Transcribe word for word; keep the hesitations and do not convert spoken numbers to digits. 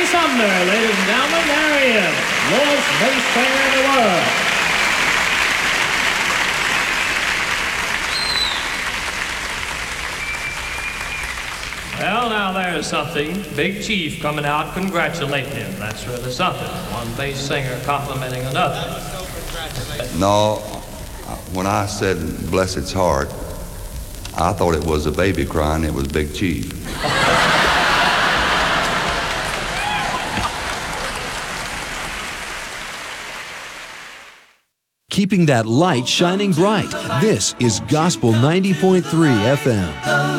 Sumner, ladies and gentlemen, there he is, lowest bass player in the world. Well, now there's something. Big Chief coming out congratulating him. That's really something. One bass singer complimenting another. No, when I said bless its heart, I thought it was a baby crying. It was Big Chief. Keeping that light shining bright. This is Gospel ninety point three F M.